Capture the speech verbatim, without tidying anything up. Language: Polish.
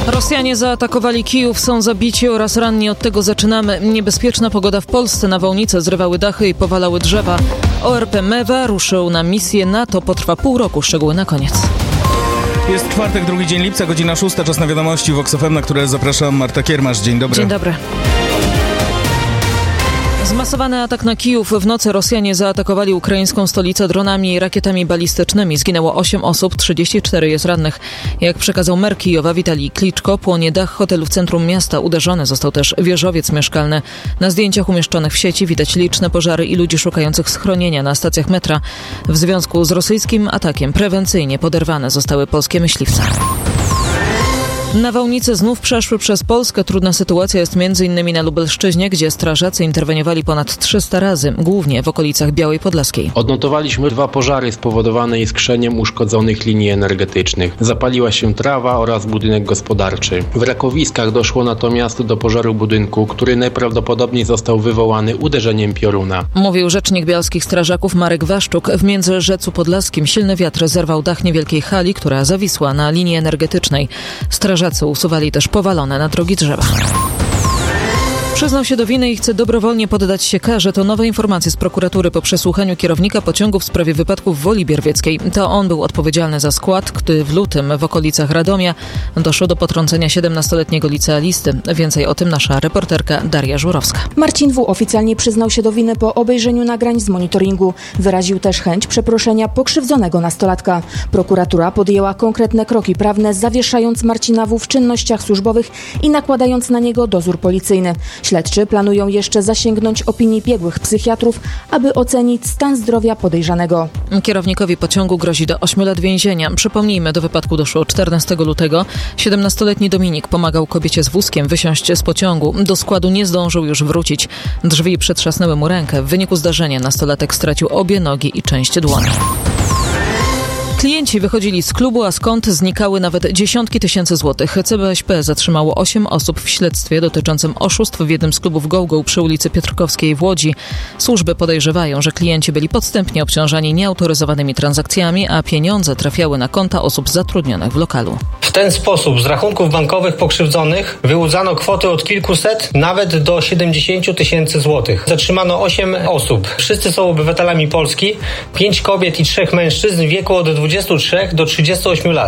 Rosjanie zaatakowali Kijów, są zabici oraz ranni. Od tego zaczynamy. Niebezpieczna pogoda w Polsce. Nawałnice zrywały dachy i powalały drzewa. O R P Mewa ruszył na misję NATO. Potrwa pół roku. Szczegóły na koniec. Jest czwartek, drugi dzień lipca, godzina szósta. Czas na wiadomości w Vox F M, na które zapraszam. Marta Kiermasz. Dzień dobry. Dzień dobry. Zmasowany atak na Kijów. W nocy Rosjanie zaatakowali ukraińską stolicę dronami i rakietami balistycznymi. Zginęło osiem osób, trzydzieści cztery jest rannych. Jak przekazał mer Kijowa Witalij Kliczko, płonie dach hotelu w centrum miasta. Uderzony został też wieżowiec mieszkalny. Na zdjęciach umieszczonych w sieci widać liczne pożary i ludzi szukających schronienia na stacjach metra. W związku z rosyjskim atakiem prewencyjnie poderwane zostały polskie myśliwce. Nawałnice znów przeszły przez Polskę. Trudna sytuacja jest m.in. na Lubelszczyźnie, gdzie strażacy interweniowali ponad trzysta razy, głównie w okolicach Białej Podlaskiej. Odnotowaliśmy dwa pożary spowodowane iskrzeniem uszkodzonych linii energetycznych. Zapaliła się trawa oraz budynek gospodarczy. W Rakowiskach doszło natomiast do pożaru budynku, który najprawdopodobniej został wywołany uderzeniem pioruna. Mówił rzecznik bialskich strażaków Marek Waszczuk. W Międzyrzecu Podlaskim silny wiatr zerwał dach niewielkiej hali, która zawisła na linii energetycznej. Strażacy usuwali też powalone na drogi drzewa. Przyznał się do winy i chce dobrowolnie poddać się karze. To nowe informacje z prokuratury po przesłuchaniu kierownika pociągu w sprawie wypadków w Woli Bierwieckiej. To on był odpowiedzialny za skład, gdy w lutym w okolicach Radomia doszło do potrącenia siedemnastoletniego licealisty. Więcej o tym nasza reporterka Daria Żurowska. Marcin W. oficjalnie przyznał się do winy po obejrzeniu nagrań z monitoringu. Wyraził też chęć przeproszenia pokrzywdzonego nastolatka. Prokuratura podjęła konkretne kroki prawne, zawieszając Marcina W. w czynnościach służbowych i nakładając na niego dozór policyjny. Śledczy planują jeszcze zasięgnąć opinii biegłych psychiatrów, aby ocenić stan zdrowia podejrzanego. Kierownikowi pociągu grozi do ośmiu lat więzienia. Przypomnijmy, do wypadku doszło czternastego lutego. siedemnastoletni Dominik pomagał kobiecie z wózkiem wysiąść z pociągu. Do składu nie zdążył już wrócić. Drzwi przetrzasnęły mu rękę. W wyniku zdarzenia nastolatek stracił obie nogi i część dłoni. Klienci wychodzili z klubu, a skąd znikały nawet dziesiątki tysięcy złotych. C B S P zatrzymało osiem osób w śledztwie dotyczącym oszustw w jednym z klubów GoGo przy ulicy Piotrkowskiej w Łodzi. Służby podejrzewają, że klienci byli podstępnie obciążani nieautoryzowanymi transakcjami, a pieniądze trafiały na konta osób zatrudnionych w lokalu. W ten sposób z rachunków bankowych pokrzywdzonych wyłudzano kwoty od kilkuset, nawet do siedemdziesięciu tysięcy złotych. Zatrzymano osiem osób. Wszyscy są obywatelami Polski, pięć kobiet i trzech mężczyzn w wieku od dwudziestu trzech do trzydziestu ośmiu lat.